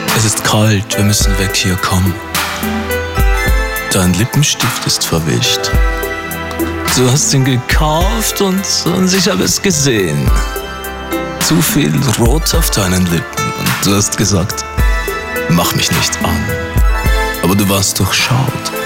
Es ist kalt, wir müssen weg hier, komm. Dein Lippenstift ist verwischt. Du hast ihn gekauft und ich habe es gesehen. Zu viel Rot auf deinen Lippen und du hast gesagt, mach mich nicht an. Aber du warst durchschaut.